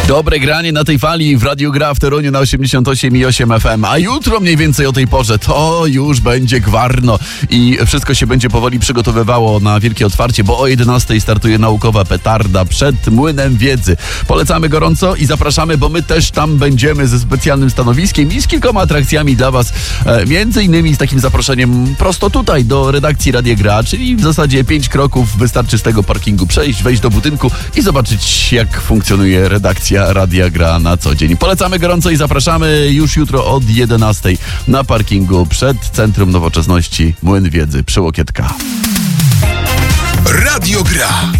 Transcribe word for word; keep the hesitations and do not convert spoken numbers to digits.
Dobre granie na tej fali w Radiu Gra w Toruniu na osiemdziesiąt osiem i osiem F M, a jutro mniej więcej o tej porze to już będzie gwarno i wszystko się będzie powoli przygotowywało na wielkie otwarcie, bo o jedenastej startuje naukowa petarda przed Młynem Wiedzy. Polecamy gorąco i zapraszamy, bo my też tam będziemy ze specjalnym stanowiskiem i z kilkoma atrakcjami dla Was, e, między innymi z takim zaproszeniem prosto tutaj do redakcji Radia Gra, czyli w zasadzie pięć kroków, wystarczy z tego parkingu przejść, wejść do budynku i zobaczyć, jak funkcjonuje redakcja Radia Gra na co dzień. Polecamy gorąco i zapraszamy już jutro od jedenastej na parkingu przed Centrum Nowoczesności Młyn Wiedzy przy Łokietka. Radio Gra.